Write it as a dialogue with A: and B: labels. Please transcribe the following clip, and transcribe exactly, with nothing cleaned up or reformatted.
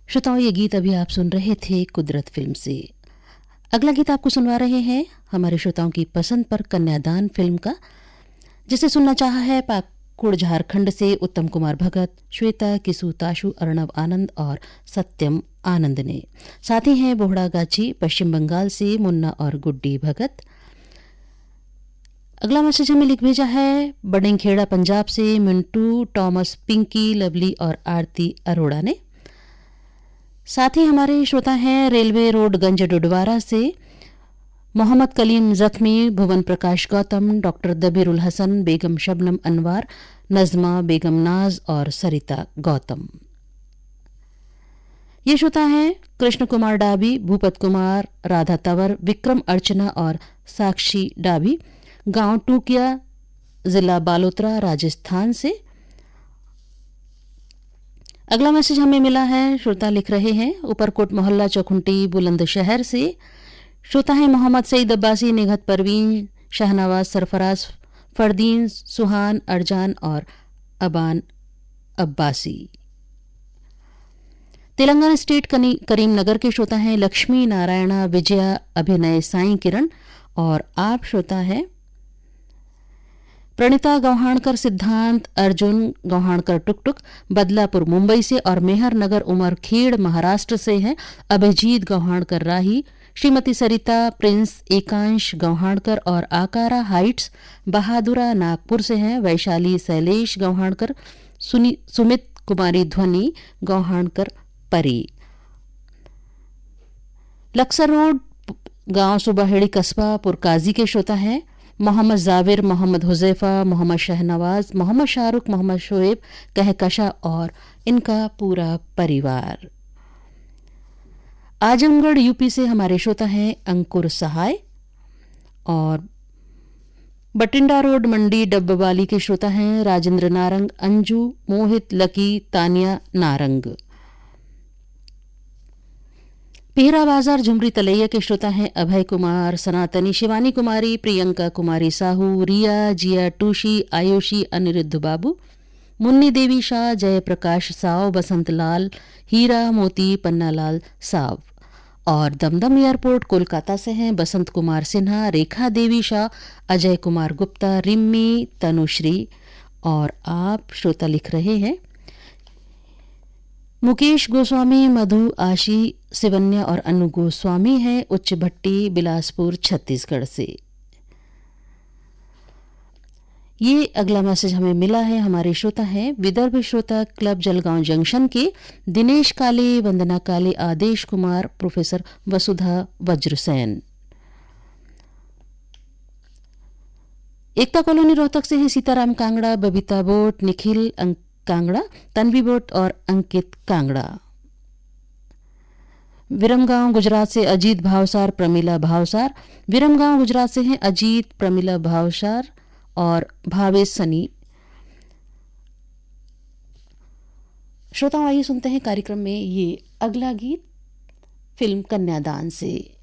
A: श्रोताओं, ये गीत अभी आप सुन रहे थे कुदरत फिल्म से। अगला गीत आपको सुनवा रहे हैं हमारे श्रोताओं की पसंद पर कन्यादान फिल्म का, जिसे सुनना चाहा है पाकुड़ झारखंड से उत्तम कुमार भगत, श्वेता किसु ताशु, अर्णव आनंद और सत्यम आनंद ने। साथ ही हैं बोहड़ा गाची पश्चिम बंगाल से मुन्ना और गुड्डी भगत। अगला मैसेज हमें लिख भेजा है बडिंगखेड़ा पंजाब से मिंटू, टॉमस, पिंकी, लवली और आरती अरोड़ा ने। साथ ही हमारे श्रोता हैं रेलवे रोड गंज डुडवारा से मोहम्मद कलीम जख्मी, भुवन प्रकाश गौतम, डॉक्टर दबीरुल हसन, बेगम शबनम अनवार, नजमा बेगम नाज और सरिता गौतम। ये श्रोता हैं कृष्ण कुमार डाबी, भूपत कुमार, राधा तंवर, विक्रम अर्चना और साक्षी डाबी, गांव टूकिया, जिला बालोतरा, राजस्थान से। अगला मैसेज हमें मिला है, श्रोता लिख रहे हैं ऊपरकोट मोहल्ला चौखुंटी बुलंदशहर से। श्रोता हैं मोहम्मद सईद अब्बासी, निघत परवीन, शहनवाज सरफराज, फरदीन, सुहान, अरजान और अबान अब्बासी। तेलंगाना स्टेट करीमनगर के श्रोता हैं लक्ष्मी नारायणा, विजया, अभिनय, साईं किरण और आप श्रोता हैं प्रणिता गौहाणकर, सिद्धांत, अर्जुन गौहाणकर टुकटुक, बदलापुर मुंबई से और मेहर नगर उमरखेड़ महाराष्ट्र से हैं अभिजीत गौहाणकर राही, श्रीमती सरिता, प्रिंस, एकांश गौहाणकर और आकारा हाइट्स बहादुरा नागपुर से हैं वैशाली, शैलेश गौहाणकर, सुमित कुमारी ध्वनि गौहाणकर परी। लक्सर रोड गांव सुबाहेड़ी कस्बा पुरकाजी के श्रोता हैं मोहम्मद जाविर, मोहम्मद हुजैफा, मोहम्मद शहनवाज, मोहम्मद शाहरुख, मोहम्मद शोएब कहकशा और इनका पूरा परिवार। आजमगढ़ यूपी से हमारे श्रोता हैं अंकुर सहाय और बटिंडा रोड मंडी डब्बवाली के श्रोता हैं राजेंद्र नारंग, अंजू, मोहित, लकी, तानिया नारंग। पीहरा बाजार झुमरी तलैया के श्रोता हैं अभय कुमार, सनातनी, शिवानी कुमारी, प्रियंका कुमारी साहू, रिया, जिया, टूशी, आयुषी, अनिरुद्ध बाबू, मुन्नी देवी शाह, जयप्रकाश साव, बसंत लाल, हीरा मोती, पन्नालाल साव और दमदम एयरपोर्ट कोलकाता से हैं बसंत कुमार सिन्हा, रेखा देवी शाह, अजय कुमार गुप्ता, रिम्मी, तनुश्री और आप श्रोता लिख रहे हैं मुकेश गोस्वामी, मधु, आशी, सिवन्या और अनु गोस्वामी हैं उच्च भट्टी बिलासपुर छत्तीसगढ़ से। ये अगला मैसेज हमें मिला है, हमारे श्रोता हैं विदर्भ श्रोता क्लब जलगांव जंक्शन के दिनेश काले, वंदना काले, आदेश कुमार, प्रोफेसर वसुधा वज्रसेन। एकता कॉलोनी रोहतक से हैं सीताराम कांगड़ा, बबीता बोट, निखिल कांगड़ा, तन्वी बोट और अंकित कांगड़ा। विरमगांव गुजरात से अजीत भावसार, प्रमिला भावसार, विरमगांव गुजरात से हैं अजीत, प्रमिला भावसार और भावेश सनी। श्रोताओं, आइए सुनते हैं कार्यक्रम में ये अगला गीत फिल्म कन्यादान से।